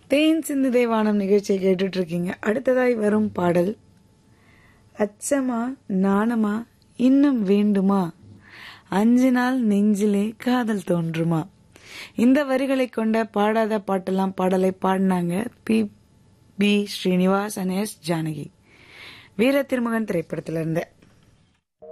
தேன் சிந்து தேவானம் நிகழ்ச்சியை கேட்டுட்டு இருக்கீங்க. அடுத்ததாய் வரும் பாடல் அச்சமா நாணமா இன்னும் வேண்டுமா, அஞ்சு நாள் நெஞ்சிலே காதல் தோன்றுமா. இந்த வரிகளை கொண்ட பாடாத பாட்டெல்லாம் பாடலை பாடினாங்க B. Srinivas and S. Janaki. வீர திருமகன் திரைப்படத்திலிருந்து.